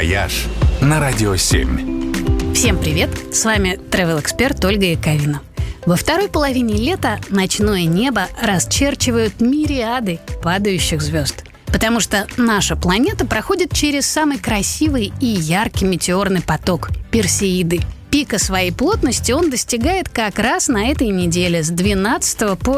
«Вояж» на Радио 7. Всем привет! С вами travel-эксперт Ольга Яковина. Во второй половине лета ночное небо расчерчивают мириады падающих звезд. Потому что наша планета проходит через самый красивый и яркий метеорный поток – Персеиды. Пика своей плотности он достигает как раз на этой неделе с 12 по